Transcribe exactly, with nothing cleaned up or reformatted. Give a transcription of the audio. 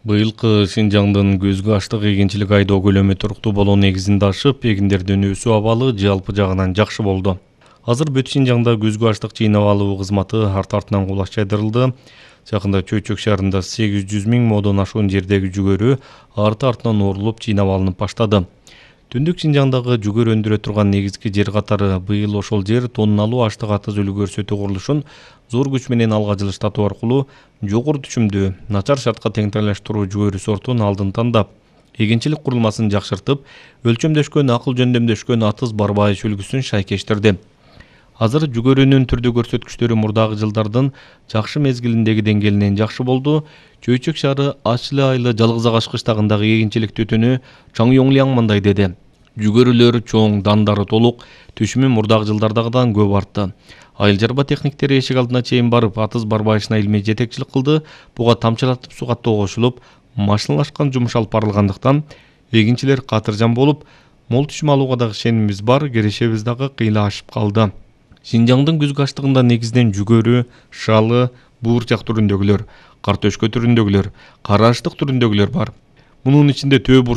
Быйылкы Шинжаңдын көзгө аштык эгинчилик айдоо көлөмү туруктуу болуу негизинде ашып, эгиндердин өсүү абалы жалпы жагынан жакшы болду. Азыр бүт Шинжаңда көзгө аштык жыйнап алуу кызматы арты артынан кулаш жайдырылды. Жакында Чөйчөк шаарында сегиз жүз миң модон ашуун жердеги жүгөрү арты артынан орулуп жыйнап алынып баштады. Түндүк Шинжаңдагы жүгөрү өндүрө турган негизги жер катары быйыл ошол жер тонналуу аштык атыз үлгү көрсөтүү курулушун зор күч менен алга жылыштатуу аркылуу жогору түшүмдүү, начар шартка теңдештирүү жүгөрү сортун алдын тандап, эгинчилик курулмасын жакшыртып, өлчөмдөшкөн, акыл жөндөмдөшкөн атыз барбайыш үлгүсүн шайкештирди. Азыр жүгөрүнүн түрдүү көрсөткүчтөрү мурдагы жылдардын жакшы мезгилиндеги деңгээлинен жакшы болду. Чөйчөк шаары Ачлы айлы Жалгыз Агаш кыштагындагы эгинчилик түтүнү Чаң Йоңлияң мындай деди. Жүгөрүлөр чоң, дандары толук, түшүмү мурдагы жылдардагыдан көп артты. Айыл жарба техниктери эшик алдына чейин барып, атыз барбайышына илмий жетекчилик кылды. Буга тамчылатып суу каттоо кошулуп, машиналашкан жумуш алып барылгандыктан эгинчилер катыржан болуп, мол түшүм алууга дагы ишенимибиз бар, кирешебиз дагы кыйла ашып калды. Шинжаңдын күзгү аштыгында негизинен жүгөрү, шалы, буурчак түрүндөгүлөр, картөшкө түрүндөгүлөр, кара аштык түрүндөгүлөр бар. Мунун ичинде төө